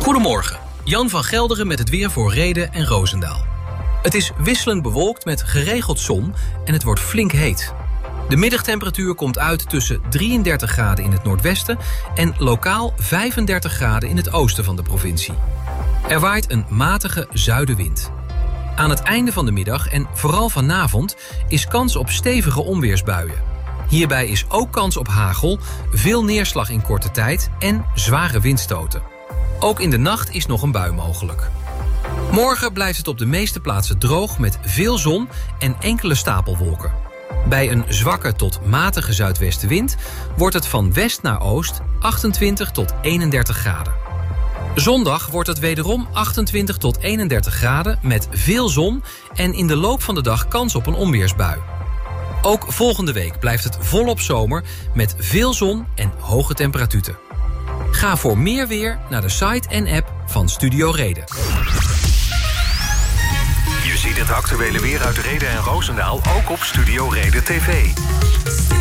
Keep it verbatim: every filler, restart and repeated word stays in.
Goedemorgen, Jan van Gelderen met het weer voor Rheden en Roosendaal. Het is wisselend bewolkt met geregeld zon en het wordt flink heet. De middagtemperatuur komt uit tussen drieëndertig graden in het noordwesten en lokaal vijfendertig graden in het oosten van de provincie. Er waait een matige zuidenwind. Aan het einde van de middag en vooral vanavond is kans op stevige onweersbuien. Hierbij is ook kans op hagel, veel neerslag in korte tijd en zware windstoten. Ook in de nacht is nog een bui mogelijk. Morgen blijft het op de meeste plaatsen droog met veel zon en enkele stapelwolken. Bij een zwakke tot matige zuidwestenwind wordt het van west naar oost achtentwintig tot eenendertig graden. Zondag wordt het wederom achtentwintig tot eenendertig graden met veel zon en in de loop van de dag kans op een onweersbui. Ook volgende week blijft het volop zomer met veel zon en hoge temperaturen. Ga voor meer weer naar de site en app van Studio Reden. Je ziet het actuele weer uit Rheden en Roosendaal ook op Studio Reden T V.